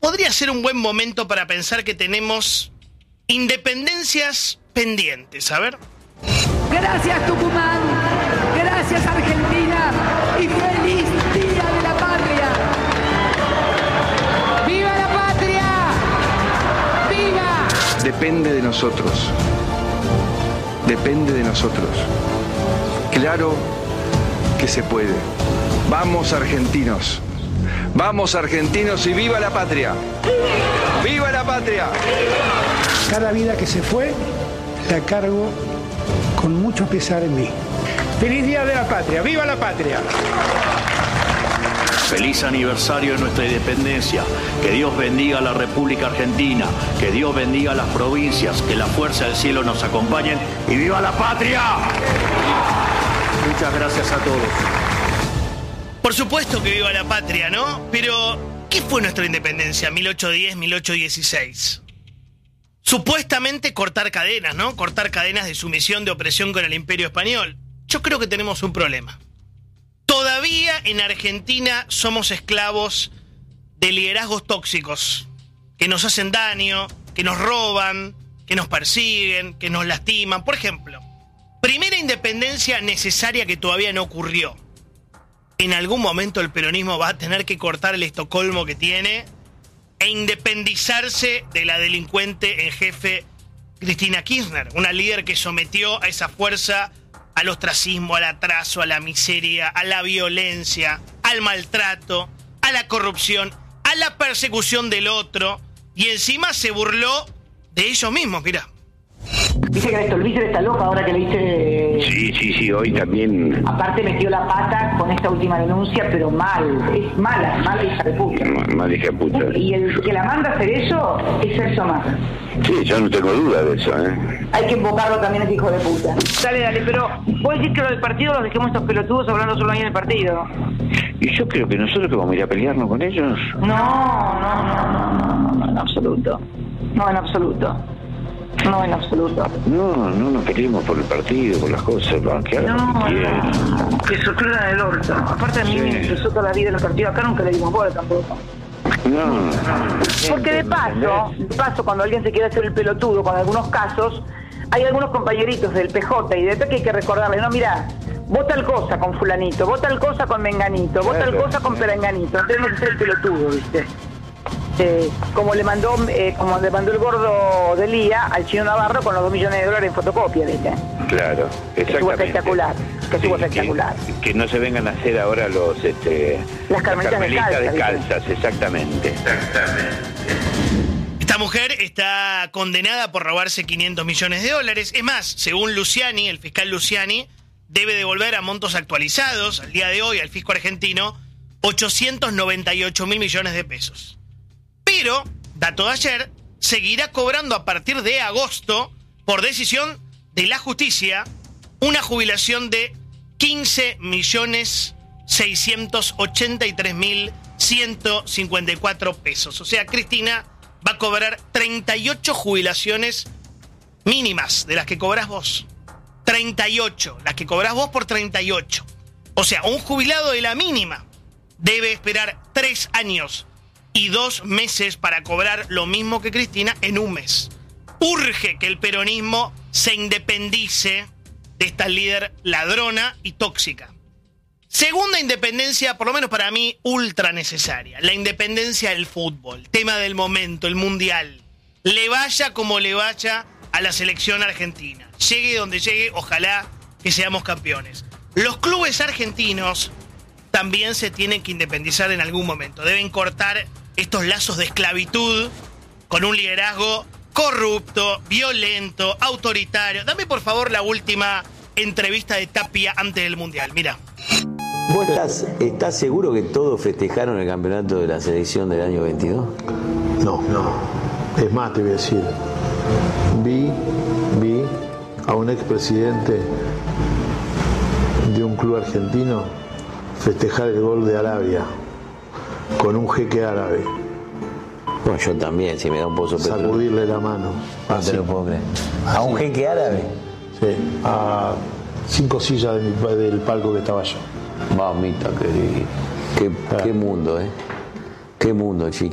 podría ser un buen momento para pensar que tenemos independencias pendientes. A ver. Gracias Tucumán, gracias Argentina y feliz Día de la Patria. ¡Viva la patria! ¡Viva! Depende de nosotros. Depende de nosotros. Claro que se puede. Vamos argentinos. Vamos argentinos y viva la patria. ¡Viva la patria! Cada vida que se fue la cargo con mucho pesar en mí. ¡Feliz Día de la Patria! ¡Viva la patria! Feliz aniversario de nuestra independencia. Que Dios bendiga a la República Argentina. Que Dios bendiga a las provincias. Que la fuerza del cielo nos acompañe. ¡Y viva la patria! Muchas gracias a todos. Por supuesto que viva la patria, ¿no? Pero, ¿qué fue nuestra independencia? 1810, 1816. Supuestamente cortar cadenas, ¿no? Cortar cadenas de sumisión, de opresión con el Imperio Español. Yo creo que tenemos un problema. Todavía en Argentina somos esclavos de liderazgos tóxicos que nos hacen daño, que nos roban, que nos persiguen, que nos lastiman. Por ejemplo, primera independencia necesaria que todavía no ocurrió. En algún momento el peronismo va a tener que cortar el Estocolmo que tiene e independizarse de la delincuente en jefe Cristina Kirchner, una líder que sometió a esa fuerza al ostracismo, al atraso, a la miseria, a la violencia, al maltrato, a la corrupción, a la persecución del otro, y encima se burló de ellos mismos, mirá. Dice que el Víctor está loca ahora que le dice... Sí, hoy también... Aparte metió la pata con esta última denuncia, pero mal. Es mala hija de puta. Mal hija de puta. Y el que la manda a hacer eso es Sergio Massa. Sí, yo no tengo duda de eso, ¿eh? Hay que invocarlo también a ese hijo de puta. Dale, pero vos decís que lo del partido los dejemos estos pelotudos hablando solo ahí en el partido. Y yo creo que nosotros que vamos a ir a pelearnos con ellos. No, en absoluto. No, en absoluto. No, en absoluto. No nos peleemos por el partido, por las cosas, que hagan lo que quieran. Que se ocurran el orto. Aparte a mí me empezó toda la vida en los partidos, acá nunca le dimos bola tampoco. No. Porque de paso, cuando alguien se quiere hacer el pelotudo, con algunos casos, hay algunos compañeritos del PJ y de que hay que recordarle, no, mira, vos tal cosa con fulanito, vos tal cosa con menganito, vos tal cosa con perenganito, entonces no es el pelotudo, ¿viste? Como le mandó el gordo de Lía al Chino Navarro con los $2 millones en fotocopia, ¿viste? Claro, exactamente. Que estuvo espectacular. Que no se vengan a hacer ahora las carmelitas descalzas, exactamente. Esta mujer está condenada por robarse $500 millones. Es más, según Luciani, el fiscal Luciani, debe devolver a montos actualizados al día de hoy al fisco argentino 898.000 millones de pesos. Pero, dato de ayer, seguirá cobrando a partir de agosto, por decisión de la justicia, una jubilación de 15.683.154 pesos. O sea, Cristina va a cobrar 38 jubilaciones mínimas de las que cobrás vos. 38, las que cobrás vos por 38. O sea, un jubilado de la mínima debe esperar 3 años y 2 meses para cobrar lo mismo que Cristina en un mes. Urge que el peronismo se independice de esta líder ladrona y tóxica. Segunda independencia, por lo menos para mí, ultra necesaria. La independencia del fútbol. Tema del momento, el mundial. Le vaya como le vaya a la selección argentina. Llegue donde llegue, ojalá que seamos campeones. Los clubes argentinos también se tienen que independizar en algún momento. Deben cortar estos lazos de esclavitud con un liderazgo corrupto, violento, autoritario. Dame por favor la última entrevista de Tapia antes del Mundial. Mira. ¿Vos estás seguro que todos festejaron el campeonato de la selección del año 22? No. Es más, te voy a decir. Vi a un expresidente de un club argentino festejar el gol de Arabia con un jeque árabe. Bueno, yo también, si me da un pozo de petróleo. Sacudirle la mano. No te lo puedo creer. ¿A un jeque árabe? Sí, a 5 sillas del palco que estaba yo. Mamita querida. Qué mundo, ¿eh? Qué mundo, chico.